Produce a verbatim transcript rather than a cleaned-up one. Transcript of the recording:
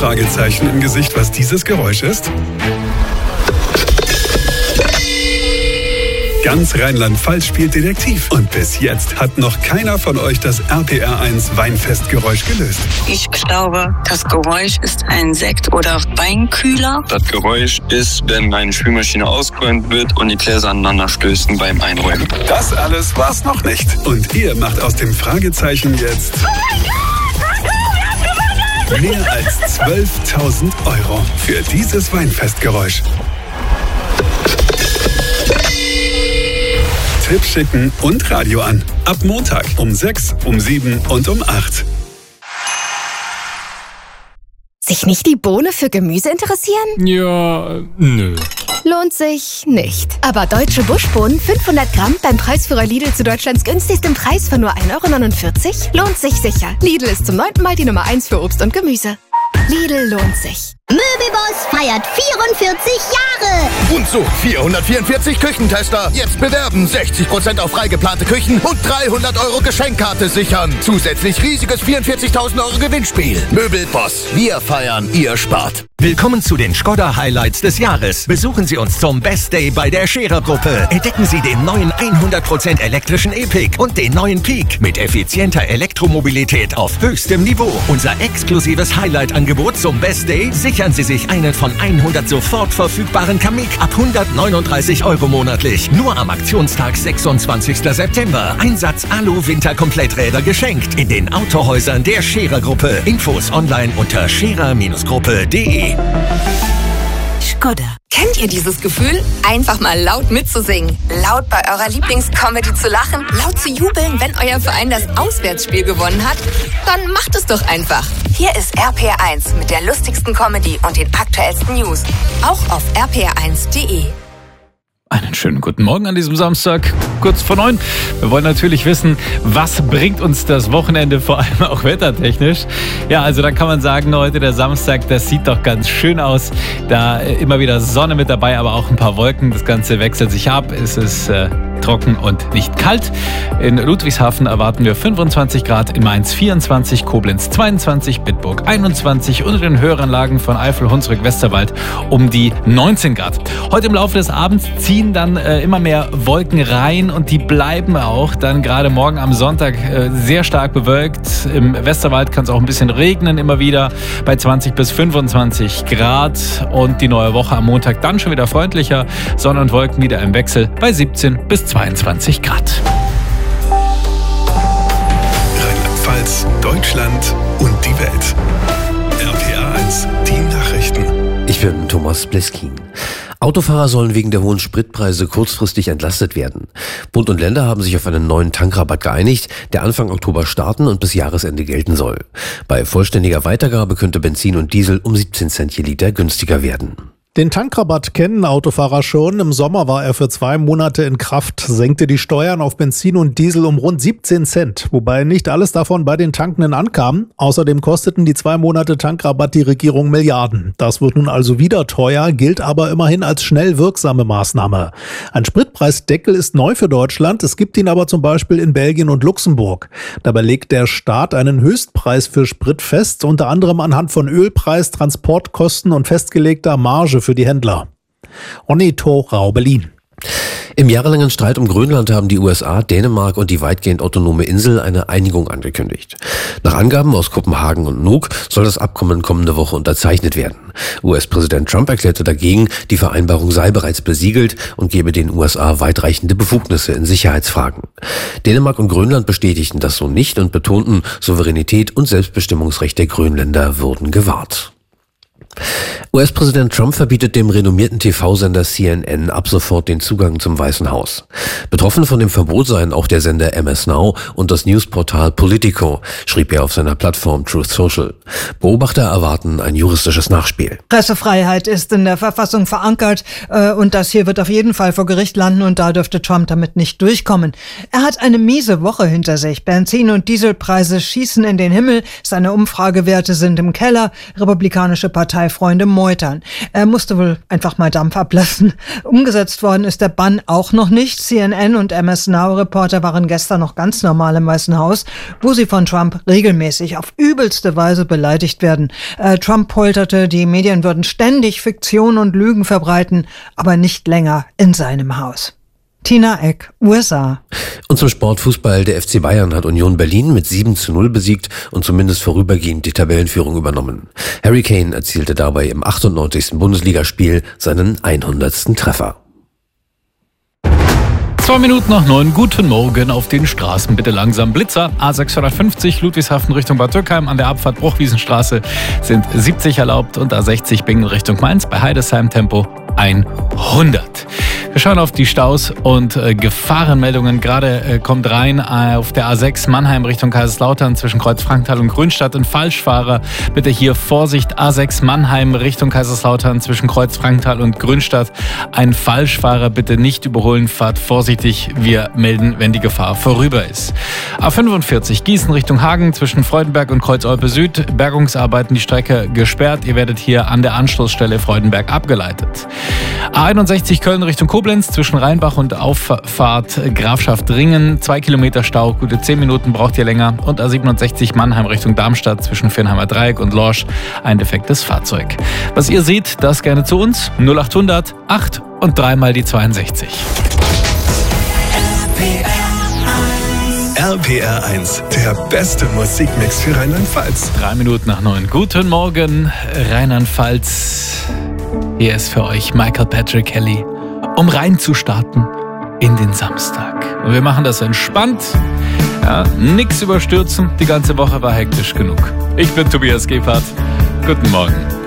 Fragezeichen im Gesicht, was dieses Geräusch ist? Ganz Rheinland-Pfalz spielt Detektiv. Und bis jetzt hat noch keiner von euch das R P R eins Weinfestgeräusch gelöst. Ich glaube, das Geräusch ist ein Sekt- oder Weinkühler. Das Geräusch ist, wenn meine Spülmaschine ausgeräumt wird und die Gläser aneinander stößen beim Einräumen. Das alles war's noch nicht. Und ihr macht aus dem Fragezeichen jetzt mehr als zwölftausend Euro für dieses Weinfestgeräusch. Tipp schicken und Radio an. Ab Montag um sechs, um sieben und um acht. Sich nicht die Bohne für Gemüse interessieren? Ja, nö. Lohnt sich nicht. Aber deutsche Buschbohnen fünfhundert Gramm beim Preisführer Lidl zu Deutschlands günstigstem Preis von nur ein Euro neunundvierzig lohnt sich sicher. Lidl ist zum neunten Mal die Nummer eins für Obst und Gemüse. Lidl lohnt sich. Möbelboss feiert vierundvierzig Jahre. Und so, vierhundertvierundvierzig Küchentester. Jetzt bewerben, sechzig Prozent auf frei geplante Küchen und dreihundert Euro Geschenkkarte sichern. Zusätzlich riesiges vierundvierzigtausend Euro Gewinnspiel. Möbelboss, wir feiern, ihr spart. Willkommen zu den Skoda Highlights des Jahres. Besuchen Sie uns zum Best Day bei der Scherer-Gruppe. Entdecken Sie den neuen hundert Prozent elektrischen E-Pick und den neuen Peak mit effizienter Elektromobilität auf höchstem Niveau. Unser exklusives Highlight-Angebot zum Best Day: sichern Sie sich einen von hundert sofort verfügbaren Kamiq ab hundertneununddreißig Euro monatlich. Nur am Aktionstag sechsundzwanzigsten September. Einsatz Alu-Winter-Kompletträder geschenkt in den Autohäusern der Scherer-Gruppe. Infos online unter scherer Gruppe punkt de. Skoda. Kennt ihr dieses Gefühl? Einfach mal laut mitzusingen. Laut bei eurer Lieblingscomedy zu lachen. Laut zu jubeln, wenn euer Verein das Auswärtsspiel gewonnen hat. Dann macht es doch einfach. Hier ist R P R eins mit der lustigsten Comedy und den aktuellsten News. Auch auf r p r eins punkt de. Einen schönen guten Morgen an diesem Samstag, kurz vor neun. Wir wollen natürlich wissen, was bringt uns das Wochenende, vor allem auch wettertechnisch. Ja, also da kann man sagen, heute der Samstag, das sieht doch ganz schön aus. Da immer wieder Sonne mit dabei, aber auch ein paar Wolken. Das Ganze wechselt sich ab. Es ist äh, trocken und nicht kalt. In Ludwigshafen erwarten wir fünfundzwanzig Grad, in Mainz vierundzwanzig, Koblenz zweiundzwanzig, Bitburg einundzwanzig und in den Höheranlagen von Eifel, Hunsrück, Westerwald um die neunzehn Grad. Heute im Laufe des Abends ziehen dann äh, immer mehr Wolken rein und die bleiben auch dann gerade morgen am Sonntag äh, sehr stark bewölkt. Im Westerwald kann es auch ein bisschen regnen immer wieder bei zwanzig bis fünfundzwanzig Grad und die neue Woche am Montag dann schon wieder freundlicher. Sonne und Wolken wieder im Wechsel bei siebzehn bis zweiundzwanzig Grad. Rheinland-Pfalz, Deutschland und die Welt. R P R eins, die Nachrichten. Ich bin Thomas Bleskin. Autofahrer sollen wegen der hohen Spritpreise kurzfristig entlastet werden. Bund und Länder haben sich auf einen neuen Tankrabatt geeinigt, der Anfang Oktober starten und bis Jahresende gelten soll. Bei vollständiger Weitergabe könnte Benzin und Diesel um siebzehn Cent je Liter günstiger werden. Den Tankrabatt kennen Autofahrer schon. Im Sommer war er für zwei Monate in Kraft, senkte die Steuern auf Benzin und Diesel um rund siebzehn Cent, wobei nicht alles davon bei den Tankenden ankam. Außerdem kosteten die zwei Monate Tankrabatt die Regierung Milliarden. Das wird nun also wieder teuer, gilt aber immerhin als schnell wirksame Maßnahme. Ein Spritpreisdeckel ist neu für Deutschland, es gibt ihn aber zum Beispiel in Belgien und Luxemburg. Dabei legt der Staat einen Höchstpreis für Sprit fest, unter anderem anhand von Ölpreis, Transportkosten und festgelegter Marge für die Händler. Onni Thorau, Berlin. Im jahrelangen Streit um Grönland haben die U S A, Dänemark und die weitgehend autonome Insel eine Einigung angekündigt. Nach Angaben aus Kopenhagen und Nuuk soll das Abkommen kommende Woche unterzeichnet werden. U S-Präsident Trump erklärte dagegen, die Vereinbarung sei bereits besiegelt und gebe den U S A weitreichende Befugnisse in Sicherheitsfragen. Dänemark und Grönland bestätigten das so nicht und betonten, Souveränität und Selbstbestimmungsrecht der Grönländer würden gewahrt. U S-Präsident Trump verbietet dem renommierten T V-Sender C N N ab sofort den Zugang zum Weißen Haus. Betroffen von dem Verbot seien auch der Sender M S Now und das Newsportal Politico, schrieb er auf seiner Plattform Truth Social. Beobachter erwarten ein juristisches Nachspiel. Pressefreiheit ist in der Verfassung verankert äh, und das hier wird auf jeden Fall vor Gericht landen und da dürfte Trump damit nicht durchkommen. Er hat eine miese Woche hinter sich. Benzin- und Dieselpreise schießen in den Himmel, seine Umfragewerte sind im Keller, Republikanische Partei Polizeifreunde meutern. Er musste wohl einfach mal Dampf ablassen. Umgesetzt worden ist der Bann auch noch nicht. C N N und M S Now-Reporter waren gestern noch ganz normal im Weißen Haus, wo sie von Trump regelmäßig auf übelste Weise beleidigt werden. Äh, Trump polterte, die Medien würden ständig Fiktion und Lügen verbreiten, aber nicht länger in seinem Haus. Tina Eck, U S A. Und zum Sportfußball, der F C Bayern hat Union Berlin mit sieben zu null besiegt und zumindest vorübergehend die Tabellenführung übernommen. Harry Kane erzielte dabei im achtundneunzigsten Bundesligaspiel seinen hundertsten Treffer. Zwei Minuten nach neun, guten Morgen auf den Straßen. Bitte langsam. Blitzer, A sechshundertfünfzig, Ludwigshafen Richtung Bad Dürkheim. An der Abfahrt Bruchwiesenstraße sind siebzig erlaubt und A sechzig Bingen Richtung Mainz. Bei Heidesheim Tempo hundert. Wir schauen auf die Staus und äh, Gefahrenmeldungen. Gerade äh, kommt rein äh, auf der A sechs Mannheim Richtung Kaiserslautern zwischen Kreuzfranktal und Grünstadt ein Falschfahrer. Bitte hier Vorsicht, A sechs Mannheim Richtung Kaiserslautern zwischen Kreuzfranktal und Grünstadt. Ein Falschfahrer, bitte nicht überholen, fahrt vorsichtig. Wir melden, wenn die Gefahr vorüber ist. A fünfundvierzig Gießen Richtung Hagen zwischen Freudenberg und Kreuzolpe Süd. Bergungsarbeiten, die Strecke gesperrt. Ihr werdet hier an der Anschlussstelle Freudenberg abgeleitet. A einundsechzig Köln Richtung Koblenz zwischen Rheinbach und Auffahrt Grafschaft Ringen. Zwei Kilometer Stau, gute zehn Minuten braucht ihr länger. Und A siebenundsechzig Mannheim Richtung Darmstadt zwischen Firnheimer Dreieck und Lorsch. Ein defektes Fahrzeug. Was ihr seht, das gerne zu uns. null achthundert acht und dreimal die zweiundsechzig. R P R eins, der beste Musikmix für Rheinland-Pfalz. Drei Minuten nach neun. Guten Morgen, Rheinland-Pfalz. Hier ist für euch Michael Patrick Kelly, um reinzustarten in den Samstag. Und wir machen das entspannt. Ja, nix überstürzen. Die ganze Woche war hektisch genug. Ich bin Tobias Gebhardt. Guten Morgen.